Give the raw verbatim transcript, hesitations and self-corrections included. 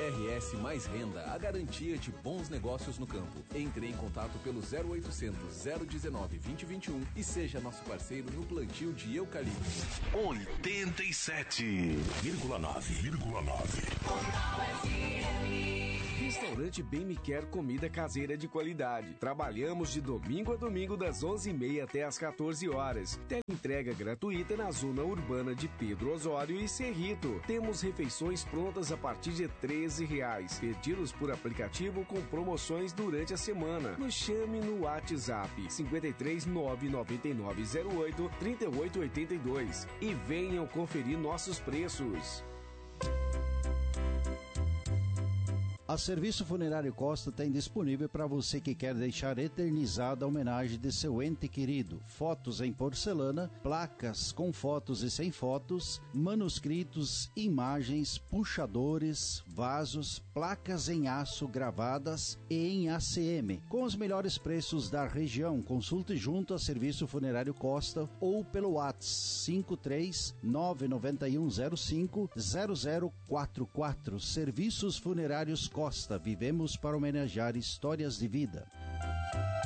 R S Mais Renda, a garantia de bons negócios no campo. Entre em contato pelo zero oitocentos, zero dezenove, vinte, vinte e um e seja nosso parceiro no plantio de eucalipto. oitenta e sete vírgula nove. Restaurante Bem Me Quer Comida Caseira de Qualidade. Trabalhamos de domingo a domingo das onze e meia até as quatorze horas. Teleentrega gratuita na zona urbana de Pedro Osório e Cerrito. Temos refeições prontas a partir de treze reais. Pedidos por aplicativo com promoções durante a semana. Nos chame no WhatsApp cinco três nove nove nove zero oito três oito oito dois e venham conferir nossos preços. A Serviço Funerário Costa tem disponível para você que quer deixar eternizada a homenagem de seu ente querido. Fotos em porcelana, placas com fotos e sem fotos, manuscritos, imagens, puxadores, vasos, placas em aço gravadas e em A C M. Com os melhores preços da região, consulte junto a Serviço Funerário Costa ou pelo WhatsApp cinco três nove nove um zero cinco zero zero quatro quatro. Serviços Funerários Costa, vivemos para homenagear histórias de vida.